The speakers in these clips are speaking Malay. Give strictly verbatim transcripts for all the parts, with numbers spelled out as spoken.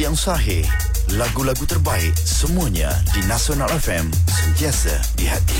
yang sahih, lagu-lagu terbaik, semuanya di Nasional F M, sentiasa di hati.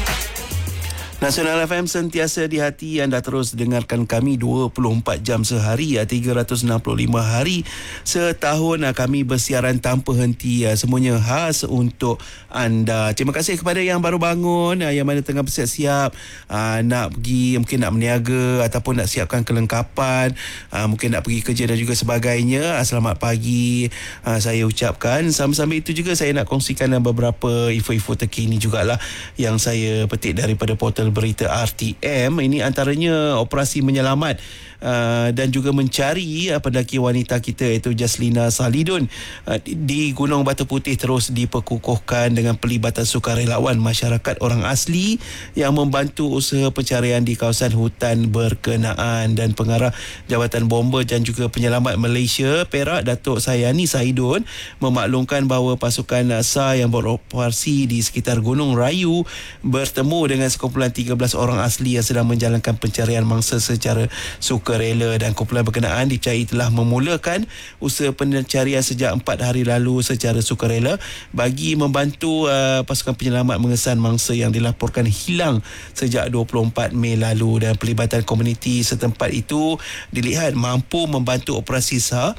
Nasional F M sentiasa di hati. Anda terus dengarkan kami dua puluh empat jam sehari, tiga ratus enam puluh lima hari setahun. Kami bersiaran tanpa henti, semuanya khas untuk anda. Terima kasih kepada yang baru bangun, yang mana tengah bersiap-siap nak pergi, mungkin nak berniaga ataupun nak siapkan kelengkapan, mungkin nak pergi kerja dan juga sebagainya. Selamat pagi saya ucapkan. Sambil-sambil itu juga saya nak kongsikan beberapa info-info terkini jugalah yang saya petik daripada portal berita R T M. Ini antaranya operasi menyelamat uh, dan juga mencari uh, pendaki wanita kita iaitu Jaslina Salidun uh, di Gunung Batu Putih terus diperkukuhkan dengan pelibatan sukarelawan masyarakat orang asli yang membantu usaha pencarian di kawasan hutan berkenaan. Dan Pengarah Jabatan Bomber dan juga Penyelamat Malaysia Perak, Datuk Sayani Saidun, memaklumkan bahawa pasukan S A R yang beroperasi di sekitar Gunung Rayu bertemu dengan sekumpulan tiga belas orang asli yang sedang menjalankan pencarian mangsa secara sukarela, dan kumpulan berkenaan dipercayai telah memulakan usaha pencarian sejak empat hari lalu secara sukarela bagi membantu uh, pasukan penyelamat mengesan mangsa yang dilaporkan hilang sejak dua puluh empat Mei lalu. Dan pelibatan komuniti setempat itu dilihat mampu membantu operasi S A R,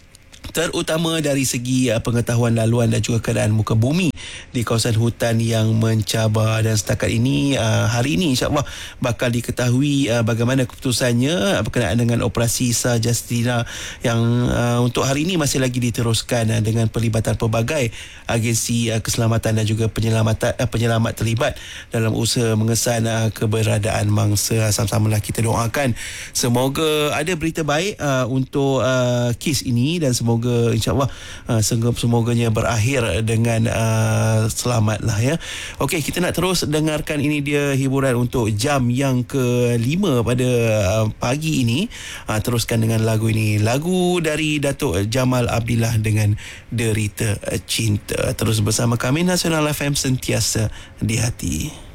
terutama dari segi uh, pengetahuan laluan dan juga keadaan muka bumi di kawasan hutan yang mencabar. Dan setakat ini uh, hari ini insya-Allah bakal diketahui uh, bagaimana keputusannya uh, berkenaan dengan operasi S A R Jaslina yang uh, untuk hari ini masih lagi diteruskan uh, dengan pelibatan pelbagai agensi uh, keselamatan dan juga penyelamatan uh, penyelamat terlibat dalam usaha mengesan uh, keberadaan mangsa. Sama-samalah kita doakan semoga ada berita baik uh, untuk uh, kes ini, dan semoga Semoga insyaAllah uh, semoganya berakhir dengan uh, selamat lah ya. Okey, kita nak terus dengarkan, ini dia hiburan untuk jam yang kelima pada uh, pagi ini. uh, Teruskan dengan lagu ini, lagu dari Datuk Jamal Abdillah dengan Derita Cinta. Terus bersama kami, Nasional F M sentiasa di hati.